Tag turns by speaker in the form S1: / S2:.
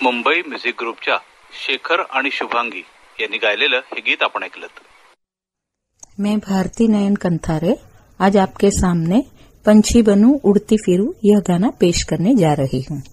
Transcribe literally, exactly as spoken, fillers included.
S1: Mumbai music ग्रुपच्या शेखर आणि शुभांगी यांनी गायलेलं हे गीत आपण ऐकलं।
S2: मैं भारती नयन कंथारे आज आपके सामने पंछी बनूं उड़ती फिरूं यह गाना पेश करने जा रही हूँ।